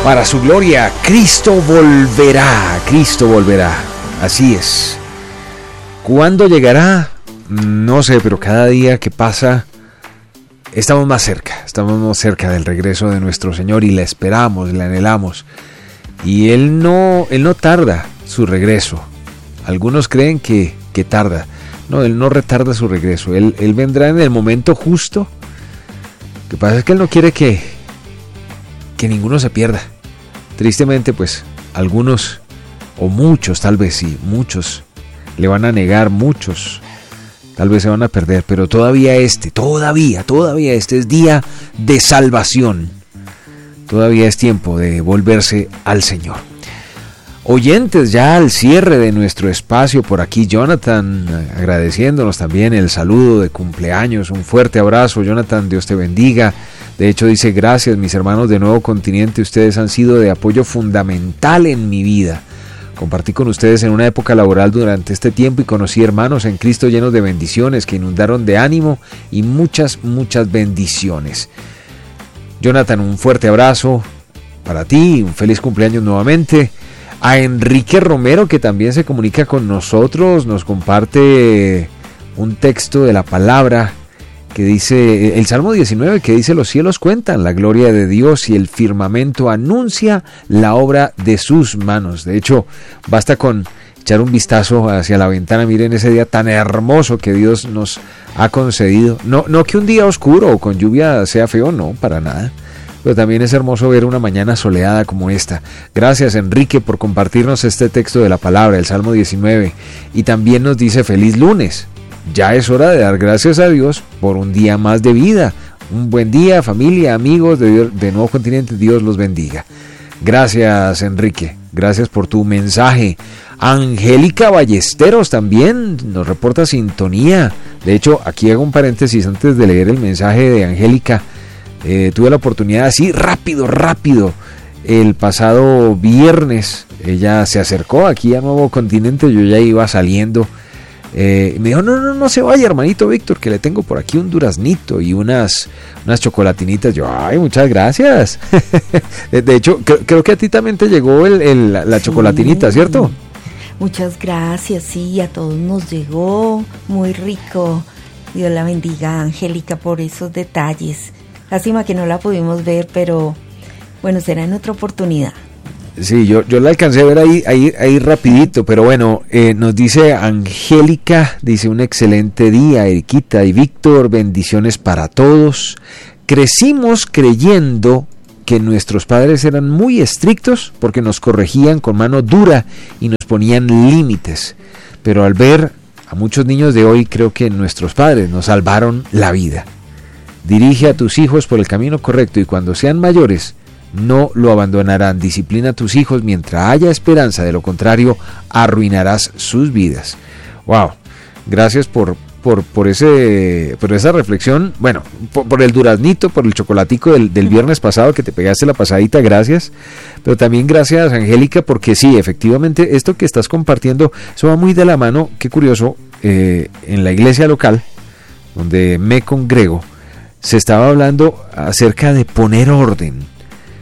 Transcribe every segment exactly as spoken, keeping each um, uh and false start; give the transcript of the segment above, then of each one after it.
para su gloria. Cristo volverá, Cristo volverá. Así es. ¿Cuándo llegará? No sé, pero cada día que pasa estamos más cerca, estamos más cerca del regreso de nuestro Señor y la esperamos, la anhelamos. Y Él no, Él no tarda su regreso. Algunos creen que, que tarda. No, Él no retarda su regreso. Él, él vendrá en el momento justo. Lo que pasa es que Él no quiere que, que ninguno se pierda. Tristemente, pues, algunos, o muchos, tal vez sí, muchos, le van a negar, muchos, tal vez se van a perder, pero todavía este, todavía, todavía este es día de salvación. Todavía es tiempo de volverse al Señor. Oyentes, ya al cierre de nuestro espacio, por aquí Jonathan agradeciéndonos también el saludo de cumpleaños, un fuerte abrazo. Jonathan, Dios te bendiga. De hecho dice: gracias mis hermanos de Nuevo Continente, ustedes han sido de apoyo fundamental en mi vida. Compartí con ustedes en una época laboral durante este tiempo y conocí hermanos en Cristo llenos de bendiciones que inundaron de ánimo y muchas, muchas bendiciones. Jonathan, un fuerte abrazo para ti, un feliz cumpleaños nuevamente. A Enrique Romero, que también se comunica con nosotros, nos comparte un texto de la palabra que dice, el Salmo diecinueve, que dice: los cielos cuentan la gloria de Dios y el firmamento anuncia la obra de sus manos. De hecho, basta con echar un vistazo hacia la ventana, miren ese día tan hermoso que Dios nos ha concedido. No, no que un día oscuro o con lluvia sea feo, no, para nada. Pero también es hermoso ver una mañana soleada como esta. Gracias, Enrique, por compartirnos este texto de la palabra, el Salmo diecinueve. Y también nos dice: feliz lunes. Ya es hora de dar gracias a Dios por un día más de vida. Un buen día, familia, amigos de, de Nuevo Continente. Dios los bendiga. Gracias, Enrique. Gracias por tu mensaje. Angélica Ballesteros también nos reporta sintonía. De hecho, aquí hago un paréntesis antes de leer el mensaje de Angélica. Eh, tuve la oportunidad así rápido, rápido. El pasado viernes ella se acercó aquí a Nuevo Continente. Yo ya iba saliendo. Eh, y me dijo: no, no, no se vaya, hermanito Víctor, que le tengo por aquí un duraznito y unas, unas chocolatinitas. Yo, ay, muchas gracias. De hecho, creo, creo que a ti también te llegó el, el, la sí, chocolatinita, ¿cierto? Muchas gracias, sí, a todos nos llegó, muy rico. Dios la bendiga, Angélica, por esos detalles. Lástima que no la pudimos ver, pero bueno, será en otra oportunidad. Sí, yo, yo la alcancé a ver ahí, ahí, ahí rapidito, pero bueno, eh, nos dice Angélica, dice: un excelente día, Eriquita y Víctor, bendiciones para todos. Crecimos creyendo que nuestros padres eran muy estrictos porque nos corregían con mano dura y nos ponían límites, pero al ver a muchos niños de hoy, creo que nuestros padres nos salvaron la vida. Dirige a tus hijos por el camino correcto y cuando sean mayores no lo abandonarán. Disciplina a tus hijos mientras haya esperanza, de lo contrario arruinarás sus vidas. Wow, gracias por, por, por, ese, por esa reflexión. Bueno, por, por el duraznito, por el chocolatico del, del viernes pasado que te pegaste la pasadita, gracias. Pero también gracias, Angélica, porque sí, efectivamente esto que estás compartiendo, eso va muy de la mano. Qué curioso, eh, en la iglesia local donde me congrego se estaba hablando acerca de poner orden.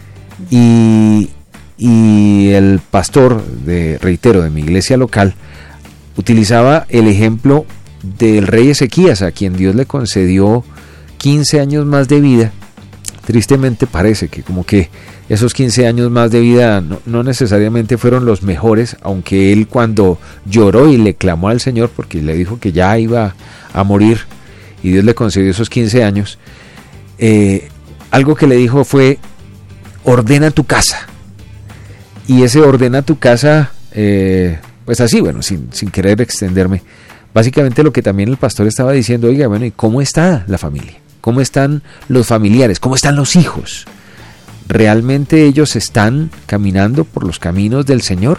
Y, y el pastor, de, reitero, de mi iglesia local, utilizaba el ejemplo del rey Ezequías, a quien Dios le concedió quince años más de vida. Tristemente parece que como que esos quince años más de vida no, no necesariamente fueron los mejores, aunque él, cuando lloró y le clamó al Señor porque le dijo que ya iba a morir y Dios le concedió esos quince años, eh, algo que le dijo fue: ordena tu casa. Y ese ordena tu casa, eh, pues así, bueno, sin, sin querer extenderme, básicamente lo que también el pastor estaba diciendo: oiga, bueno, ¿y cómo está la familia? ¿Cómo están los familiares? ¿Cómo están los hijos? ¿Realmente ellos están caminando por los caminos del Señor?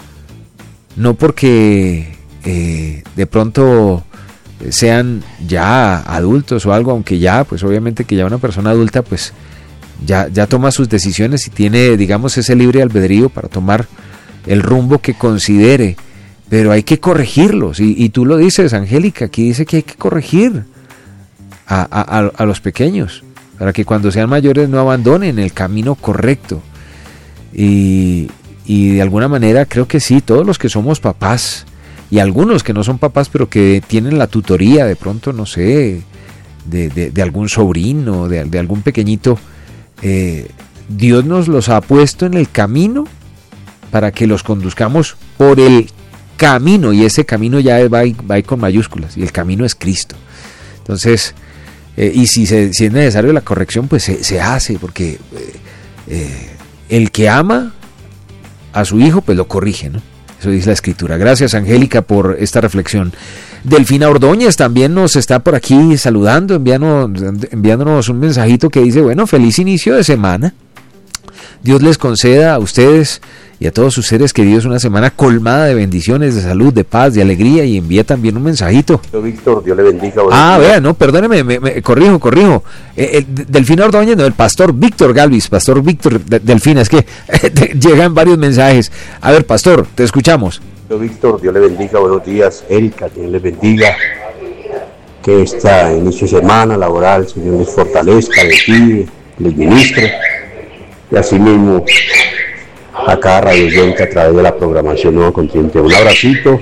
No porque eh, de pronto sean ya adultos o algo, aunque ya, pues obviamente que ya una persona adulta, pues Ya, ya toma sus decisiones y tiene, digamos, ese libre albedrío para tomar el rumbo que considere, pero hay que corregirlos, y, y tú lo dices, Angélica, aquí dice que hay que corregir a, a, a los pequeños, para que cuando sean mayores no abandonen el camino correcto. Y, y de alguna manera creo que sí, todos los que somos papás, y algunos que no son papás, pero que tienen la tutoría de pronto, no sé, de, de, de algún sobrino, de, de algún pequeñito, eh, Dios nos los ha puesto en el camino para que los conduzcamos por el camino, y ese camino ya va, va con mayúsculas, y el camino es Cristo. Entonces, eh, y si, se, si es necesario la corrección, pues se, se hace, porque eh, eh, el que ama a su hijo, pues lo corrige, ¿no? Eso dice la Escritura. Gracias, Angélica, por esta reflexión. Delfina Ordóñez también nos está por aquí saludando, enviándonos, enviándonos un mensajito que dice, bueno, feliz inicio de semana. Dios les conceda a ustedes y a todos sus seres queridos una semana colmada de bendiciones, de salud, de paz, de alegría, y envía también un mensajito. Víctor, Dios le bendiga. Ah, vea, no, perdóneme, me, me, corrijo, corrijo. Eh, el, Delfina Ordóñez, no, el pastor Víctor Galvis, pastor Víctor de, Delfina, es que llegan varios mensajes. A ver, pastor, te escuchamos. Víctor, Dios le bendiga, buenos días. Erika, Dios le bendiga. Que este inicio de semana laboral, Señor les fortalezca, les guíe, les ministre. Y así mismo a cada radio oyente a través de la programación Nuevo Continente. Un abracito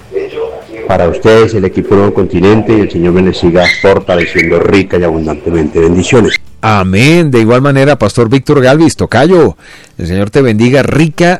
para ustedes, el equipo Nuevo Continente, y el Señor me les siga fortaleciendo rica y abundantemente. Bendiciones. Amén. De igual manera, pastor Víctor Galvis, tocayo, el Señor te bendiga rica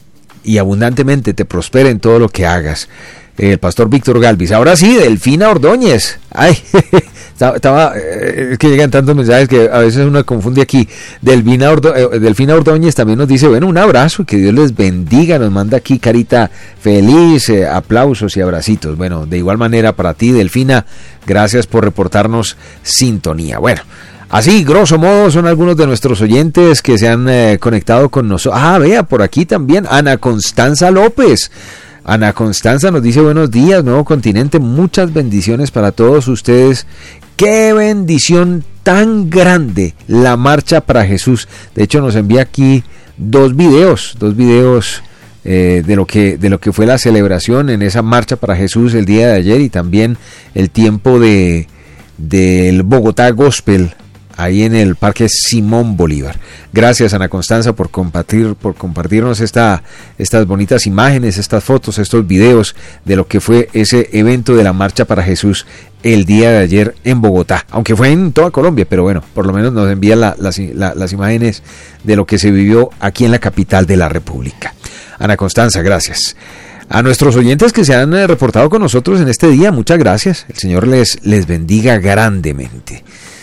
y abundantemente, te prospere en todo lo que hagas. El pastor Víctor Galvis. Ahora sí, Delfina Ordóñez. Ay, estaba, estaba eh, es que llegan tantos mensajes que a veces uno confunde aquí. Delfina, Ordo, eh, Delfina Ordóñez también nos dice, bueno, un abrazo y que Dios les bendiga. Nos manda aquí carita feliz, eh, aplausos y abracitos. Bueno, de igual manera para ti, Delfina, gracias por reportarnos sintonía. Bueno, así, grosso modo, son algunos de nuestros oyentes que se han eh, conectado con nosotros. Ah, vea, por aquí también, Ana Constanza López. Ana Constanza nos dice, buenos días, Nuevo Continente, muchas bendiciones para todos ustedes. ¡Qué bendición tan grande! La marcha para Jesús. De hecho, nos envía aquí dos videos, dos videos eh, de lo que de lo que fue la celebración en esa marcha para Jesús el día de ayer, y también el tiempo de del Bogotá Gospel ahí en el Parque Simón Bolívar. Gracias, Ana Constanza, por compartir, por compartirnos esta, estas bonitas imágenes, estas fotos, estos videos de lo que fue ese evento de la Marcha para Jesús el día de ayer en Bogotá, aunque fue en toda Colombia, pero bueno, por lo menos nos envía la, las, la, las imágenes de lo que se vivió aquí en la capital de la República. Ana Constanza, gracias. A nuestros oyentes que se han eh, reportado con nosotros en este día, muchas gracias. El Señor les, les bendiga grandemente.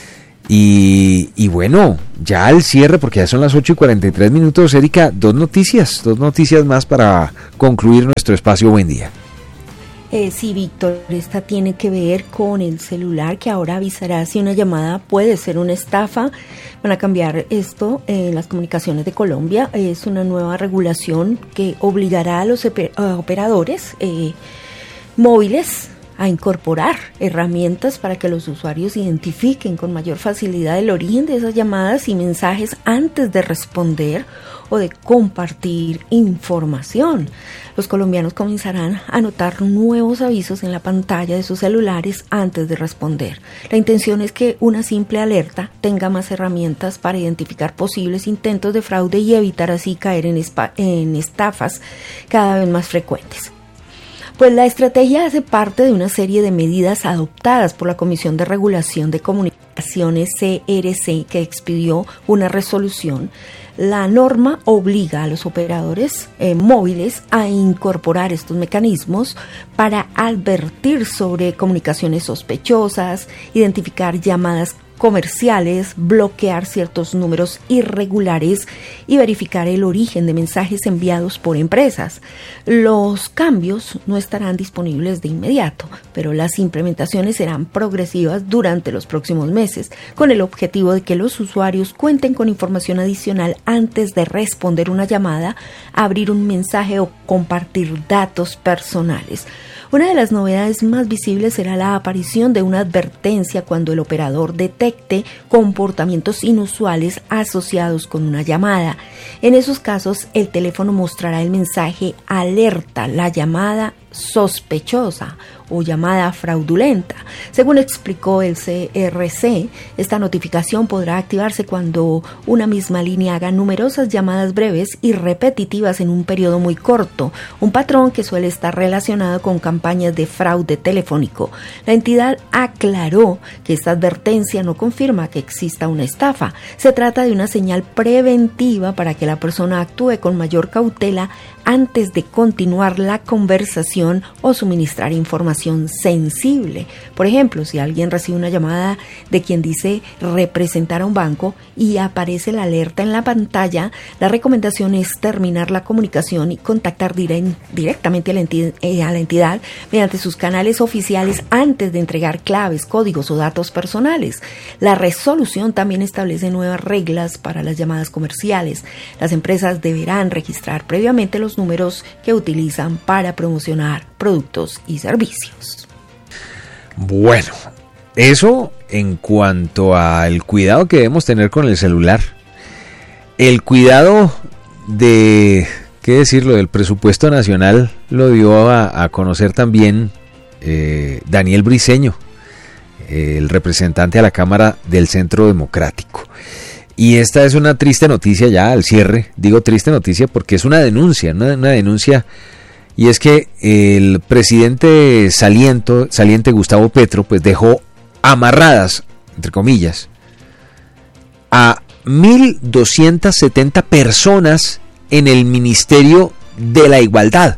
Y, y bueno, ya al cierre, porque ya son las ocho y cuarenta y tres minutos, Erika, dos noticias, dos noticias más para concluir nuestro espacio Buen Día. Eh, sí, Víctor, esta tiene que ver con el celular, que ahora avisará si una llamada puede ser una estafa. Van a cambiar esto en las comunicaciones de Colombia. Es una nueva regulación que obligará a los operadores eh, móviles a incorporar herramientas para que los usuarios identifiquen con mayor facilidad el origen de esas llamadas y mensajes antes de responder o de compartir información. Los colombianos comenzarán a notar nuevos avisos en la pantalla de sus celulares antes de responder. La intención es que una simple alerta tenga más herramientas para identificar posibles intentos de fraude y evitar así caer en, espa- en estafas cada vez más frecuentes. Pues la estrategia hace parte de una serie de medidas adoptadas por la Comisión de Regulación de Comunicaciones C R C, que expidió una resolución. La norma obliga a los operadores eh, móviles a incorporar estos mecanismos para advertir sobre comunicaciones sospechosas, identificar llamadas comerciales, bloquear ciertos números irregulares y verificar el origen de mensajes enviados por empresas. Los cambios no estarán disponibles de inmediato, pero las implementaciones serán progresivas durante los próximos meses, con el objetivo de que los usuarios cuenten con información adicional antes de responder una llamada, abrir un mensaje o compartir datos personales. Una de las novedades más visibles será la aparición de una advertencia cuando el operador detecte comportamientos inusuales asociados con una llamada. En esos casos, el teléfono mostrará el mensaje alerta, la llamada sospechosa o llamada fraudulenta. Según explicó el C R C, esta notificación podrá activarse cuando una misma línea haga numerosas llamadas breves y repetitivas en un periodo muy corto, un patrón que suele estar relacionado con campañas de fraude telefónico. La entidad aclaró que esta advertencia no confirma que exista una estafa. Se trata de una señal preventiva para que la persona actúe con mayor cautela antes de continuar la conversación o suministrar información sensible. Por ejemplo, si alguien recibe una llamada de quien dice representar a un banco y aparece la alerta en la pantalla, la recomendación es terminar la comunicación y contactar dire- directamente a la, enti- eh, a la entidad mediante sus canales oficiales antes de entregar claves, códigos o datos personales. La resolución también establece nuevas reglas para las llamadas comerciales. Las empresas deberán registrar previamente los números que utilizan para promocionar productos y servicios. Bueno, eso en cuanto al cuidado que debemos tener con el celular. El cuidado de, qué decirlo, del presupuesto nacional lo dio a, a conocer también eh, Daniel Briceño, el representante a la Cámara del Centro Democrático. Y esta es una triste noticia ya al cierre. Digo triste noticia porque es una denuncia, una, una denuncia, y es que el presidente saliente, saliente Gustavo Petro, pues dejó amarradas, entre comillas, a mil doscientas setenta personas en el Ministerio de la Igualdad.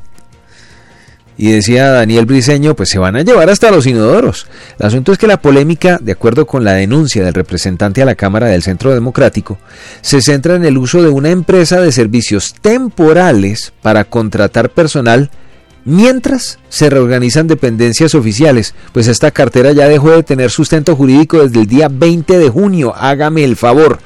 Y decía Daniel Briceño, pues se van a llevar hasta los inodoros. El asunto es que la polémica, de acuerdo con la denuncia del representante a la Cámara del Centro Democrático, se centra en el uso de una empresa de servicios temporales para contratar personal mientras se reorganizan dependencias oficiales. Pues esta cartera ya dejó de tener sustento jurídico desde el día veinte de junio, hágame el favor.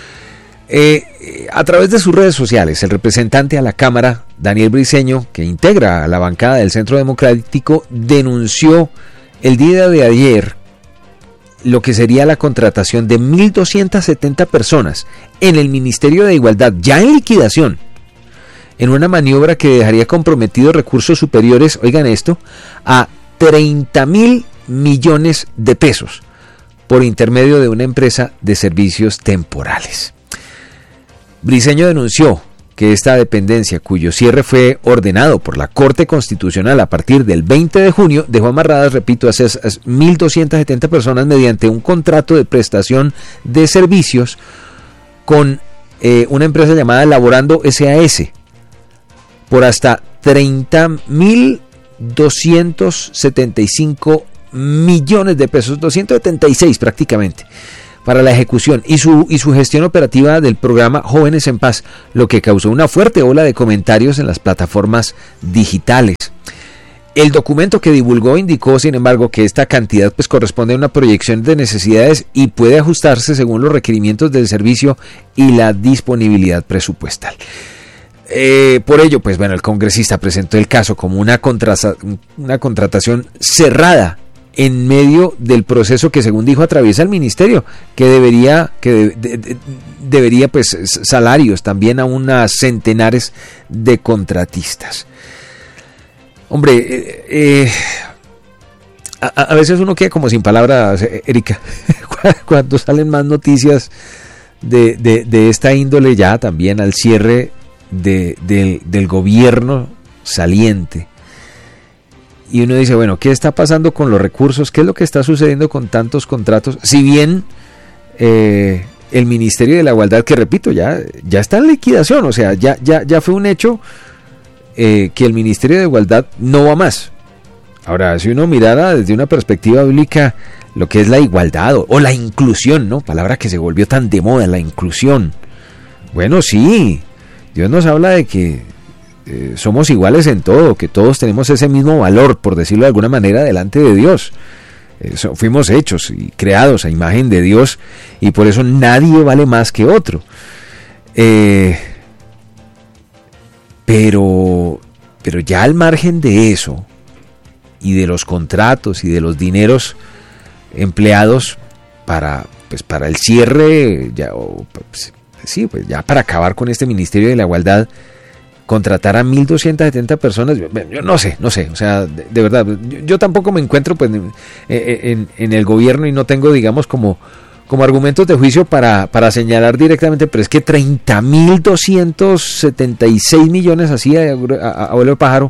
Eh, a través de sus redes sociales, el representante a la Cámara, Daniel Briceño, que integra a la bancada del Centro Democrático, denunció el día de ayer lo que sería la contratación de mil doscientas setenta personas en el Ministerio de Igualdad, ya en liquidación, en una maniobra que dejaría comprometidos recursos superiores, oigan esto, a treinta mil millones de pesos por intermedio de una empresa de servicios temporales. Briceño denunció que esta dependencia, cuyo cierre fue ordenado por la Corte Constitucional a partir del veinte de junio, dejó amarradas, repito, a esas mil doscientas setenta personas mediante un contrato de prestación de servicios con eh, una empresa llamada Laborando S A S por hasta treinta mil doscientos setenta y cinco millones de pesos, doscientos setenta y seis prácticamente, para la ejecución y su, y su gestión operativa del programa Jóvenes en Paz, lo que causó una fuerte ola de comentarios en las plataformas digitales. El documento que divulgó indicó, sin embargo, que esta cantidad pues corresponde a una proyección de necesidades y puede ajustarse según los requerimientos del servicio y la disponibilidad presupuestal. Eh, por ello, pues bueno, el congresista presentó el caso como una, contra- una contratación cerrada en medio del proceso que, según dijo, atraviesa el ministerio, que debería que de, de, de, debería pues salarios también a unas centenares de contratistas. Hombre, eh, eh, a, a veces uno queda como sin palabras, Erika, cuando salen más noticias de, de, de esta índole, ya también al cierre de, de, del gobierno saliente. Y uno dice, bueno, ¿qué está pasando con los recursos? ¿Qué es lo que está sucediendo con tantos contratos? Si bien eh, el Ministerio de la Igualdad, que repito, ya, ya está en liquidación, o sea, ya, ya, ya fue un hecho eh, que el Ministerio de Igualdad no va más. Ahora, si uno mirara desde una perspectiva bíblica lo que es la igualdad o, o la inclusión, ¿no? Palabra que se volvió tan de moda, la inclusión. Bueno, sí, Dios nos habla de que Eh, somos iguales en todo, que todos tenemos ese mismo valor, por decirlo de alguna manera, delante de Dios. Eh, so, fuimos hechos y creados a imagen de Dios, y por eso nadie vale más que otro. Eh, pero, pero ya al margen de eso, y de los contratos y de los dineros empleados para, pues, para el cierre, ya, o, pues, sí, pues ya para acabar con este Ministerio de la Igualdad, contratar a mil doscientas setenta personas, yo no sé, no sé, o sea, de, de verdad, yo, yo tampoco me encuentro pues en, en, en el gobierno y no tengo, digamos, como, como argumentos de juicio para, para señalar directamente, pero es que treinta mil doscientos setenta y seis millones, así a, a, a vuelo de pájaro,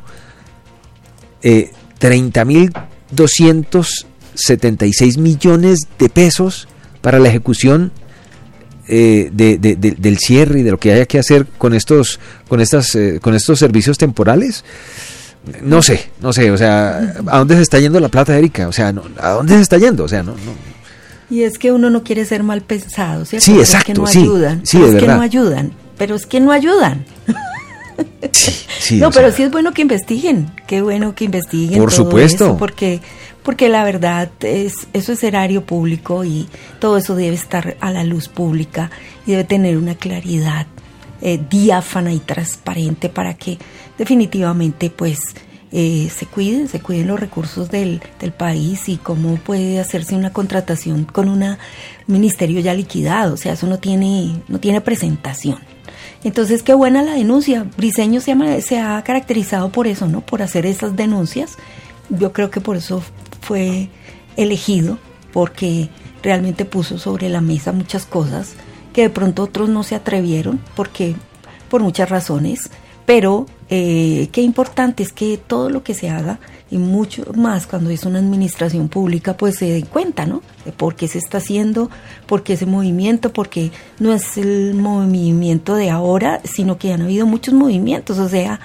eh, treinta mil doscientos setenta y seis millones de pesos para la ejecución Eh, de, de, de, del cierre y de lo que haya que hacer con estos con estas eh, con estos servicios temporales. No sé, no sé, o sea, ¿a dónde se está yendo la plata, Erika? O sea, no, ¿a dónde se está yendo? O sea, no, no. Y es que uno no quiere ser mal pensado, ¿cierto? Sí, pero exacto, es que no sí, ayudan, sí, es de que verdad. no ayudan, pero es que no ayudan. Sí, sí, no, pero sea, sí es bueno que investiguen, qué bueno que investiguen. Por todo supuesto. eso, porque porque la verdad es eso es erario público y todo eso debe estar a la luz pública y debe tener una claridad eh, diáfana y transparente para que definitivamente pues eh, se cuiden, se cuiden los recursos del, del país y cómo puede hacerse una contratación con un ministerio ya liquidado, o sea, eso no tiene, no tiene presentación. Entonces, qué buena la denuncia. Briceño se ha, se ha caracterizado por eso, ¿no? Por hacer esas denuncias. Yo creo que por eso fue elegido, porque realmente puso sobre la mesa muchas cosas que de pronto otros no se atrevieron, porque por muchas razones. Pero eh, qué importante es que todo lo que se haga, y mucho más cuando es una administración pública, pues se den cuenta, ¿no? De por qué se está haciendo, por qué ese movimiento, porque no es el movimiento de ahora, sino que han habido muchos movimientos. O sea,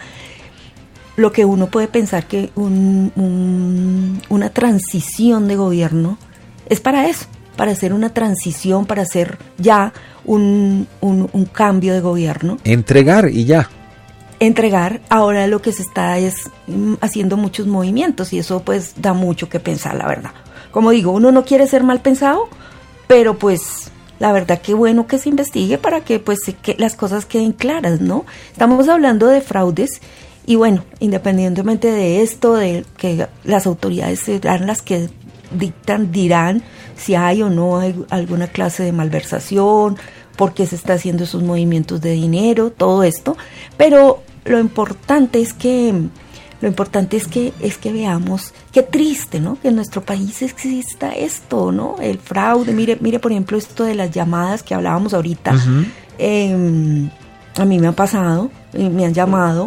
lo que uno puede pensar que un, un, una transición de gobierno es para eso, para hacer una transición, para hacer ya un, un, un cambio de gobierno. Entregar y ya. Entregar, ahora lo que se está es haciendo muchos movimientos y eso pues da mucho que pensar, la verdad. Como digo, uno no quiere ser mal pensado, pero pues la verdad que bueno que se investigue para que pues que las cosas queden claras, ¿no? Estamos hablando de fraudes y bueno, independientemente de esto, de que las autoridades serán las que dictan, dirán si hay o no hay alguna clase de malversación, por qué se está haciendo esos movimientos de dinero, todo esto, pero lo importante es que lo importante es que es que veamos qué triste, ¿no? Que en nuestro país exista esto, ¿no? El fraude. Mire, mire por ejemplo esto de las llamadas que hablábamos ahorita. Uh-huh. eh, a mí me ha pasado, me han llamado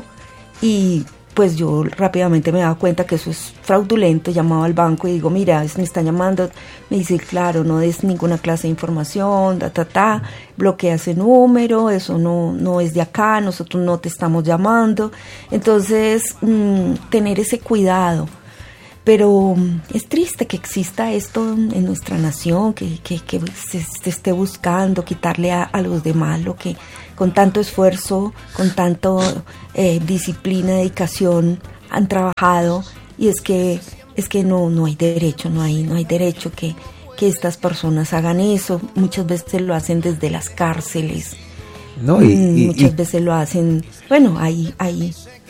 y pues yo rápidamente me daba cuenta que eso es fraudulento. Llamaba al banco y digo, mira, me están llamando. Me dice, claro, no des ninguna clase de información, ta, ta, ta, bloquea ese número, eso no, no es de acá, nosotros no te estamos llamando. Entonces, mmm, tener ese cuidado. Pero es triste que exista esto en nuestra nación, que, que, que se, se esté buscando quitarle a, a los demás lo que con tanto esfuerzo, con tanto eh, disciplina, dedicación han trabajado. Y es que es que no no hay derecho, no hay no hay derecho que, que estas personas hagan eso. Muchas veces lo hacen desde las cárceles. No, y, y, muchas y, veces lo hacen, bueno, hay hay